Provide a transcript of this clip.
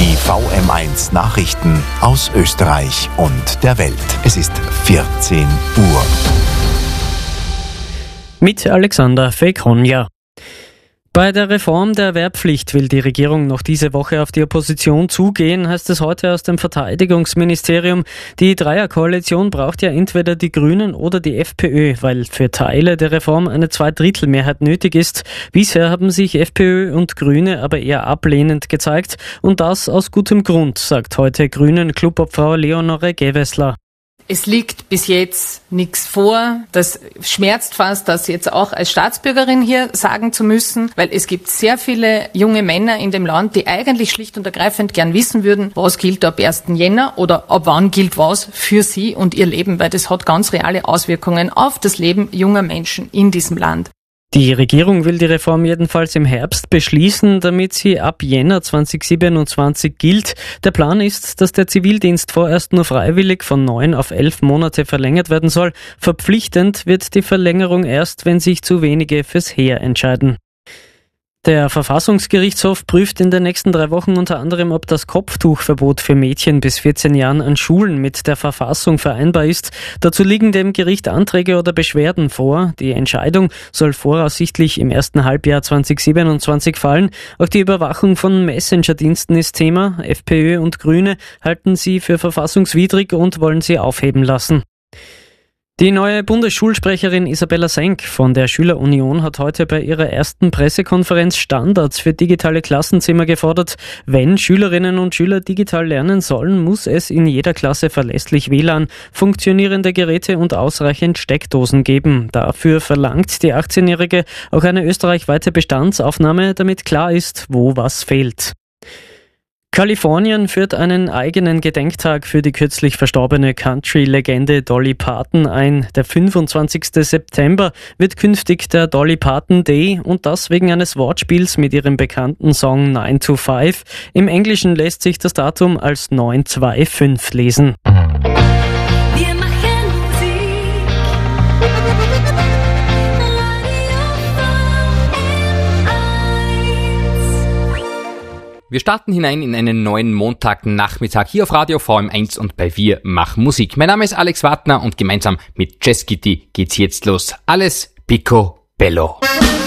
Die VM1 Nachrichten aus Österreich und der Welt. Es ist 14 Uhr. Mit Alexander Fekonja. Bei der Reform der Wehrpflicht will die Regierung noch diese Woche auf die Opposition zugehen, heißt es heute aus dem Verteidigungsministerium. Die Dreierkoalition braucht ja entweder die Grünen oder die FPÖ, weil für Teile der Reform eine Zweidrittelmehrheit nötig ist. Bisher haben sich FPÖ und Grüne aber eher ablehnend gezeigt und das aus gutem Grund, sagt heute Grünen-Clubobfrau Leonore Gewessler. Es liegt bis jetzt nichts vor. Das schmerzt fast, das jetzt auch als Staatsbürgerin hier sagen zu müssen, weil es gibt sehr viele junge Männer in dem Land, die eigentlich schlicht und ergreifend gern wissen würden, was gilt ab 1. Jänner oder ab wann gilt was für sie und ihr Leben, weil das hat ganz reale Auswirkungen auf das Leben junger Menschen in diesem Land. Die Regierung will die Reform jedenfalls im Herbst beschließen, damit sie ab Jänner 2027 gilt. Der Plan ist, dass der Zivildienst vorerst nur freiwillig von 9 auf 11 Monate verlängert werden soll. Verpflichtend wird die Verlängerung erst, wenn sich zu wenige fürs Heer entscheiden. Der Verfassungsgerichtshof prüft in den nächsten 3 Wochen unter anderem, ob das Kopftuchverbot für Mädchen bis 14 Jahren an Schulen mit der Verfassung vereinbar ist. Dazu liegen dem Gericht Anträge oder Beschwerden vor. Die Entscheidung soll voraussichtlich im ersten Halbjahr 2027 fallen. Auch die Überwachung von Messenger-Diensten ist Thema. FPÖ und Grüne halten sie für verfassungswidrig und wollen sie aufheben lassen. Die neue Bundesschulsprecherin Isabella Senk von der Schülerunion hat heute bei ihrer ersten Pressekonferenz Standards für digitale Klassenzimmer gefordert. Wenn Schülerinnen und Schüler digital lernen sollen, muss es in jeder Klasse verlässlich WLAN, funktionierende Geräte und ausreichend Steckdosen geben. Dafür verlangt die 18-Jährige auch eine österreichweite Bestandsaufnahme, damit klar ist, wo was fehlt. Kalifornien führt einen eigenen Gedenktag für die kürzlich verstorbene Country-Legende Dolly Parton ein. Der 25. September wird künftig der Dolly Parton Day und das wegen eines Wortspiels mit ihrem bekannten Song 9 to 5. Im Englischen lässt sich das Datum als 925 lesen. Wir starten hinein in einen neuen Montagnachmittag hier auf Radio VM1 und bei Wir machen Musik. Mein Name ist Alex Wartner und gemeinsam mit Jazz Kitty geht's jetzt los. Alles Picobello.